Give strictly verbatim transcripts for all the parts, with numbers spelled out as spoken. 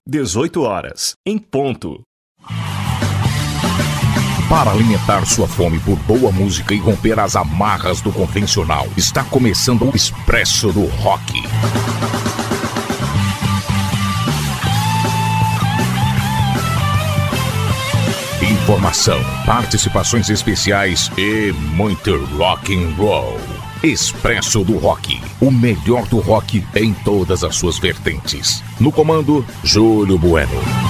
dezoito horas, em ponto. Para alimentar sua fome por boa música e romper as amarras do convencional, está começando o Expresso do Rock. Informação, participações especiais e muito rock and roll. Expresso do Rock, o melhor do rock em todas as suas vertentes. No comando, Júlio Bueno.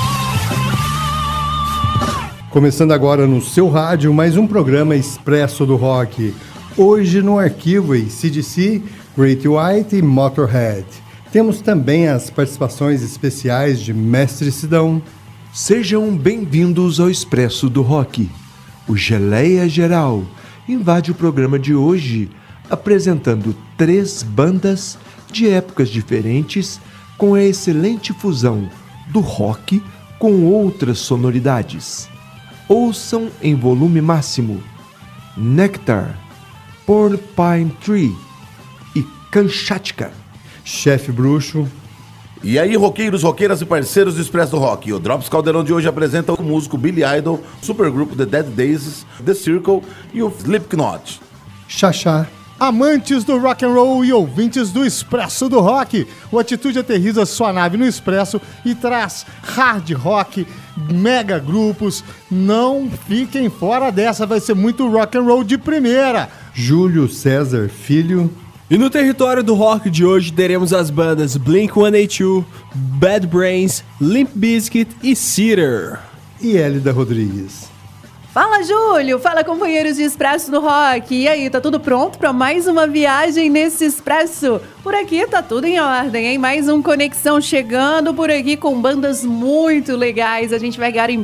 Começando agora no seu rádio, mais um programa Expresso do Rock. Hoje no arquivo A C D C, Great White e Motorhead. Temos também as participações especiais de Mestre Sidão. Sejam bem-vindos ao Expresso do Rock. O Geleia Geral invade o programa de hoje apresentando três bandas de épocas diferentes com a excelente fusão do rock com outras sonoridades. Ouçam em volume máximo Nectar, Porcupine Tree e Kamchatka. Chefe Bruxo. E aí, roqueiros, roqueiras e parceiros do Expresso do Rock. O Drops Caldeirão de hoje apresenta o músico Billy Idol, supergrupo The Dead Daisies, The Circle e o Slipknot. Xaxá. Amantes do rock and roll e ouvintes do Expresso do Rock, o Atitude aterriza sua nave no Expresso e traz hard rock, mega grupos. Não fiquem fora dessa, vai ser muito rock and roll de primeira. Júlio César Filho. E no território do rock de hoje teremos as bandas Blink cento e oitenta e dois, Bad Brains, Limp Bizkit e Cedar. E Hélida Rodrigues. Fala, Júlio! Fala, companheiros de Expresso do Rock! E aí, tá tudo pronto para mais uma viagem nesse Expresso? Por aqui tá tudo em ordem, hein? Mais um Conexão chegando por aqui com bandas muito legais. A gente vai garimpar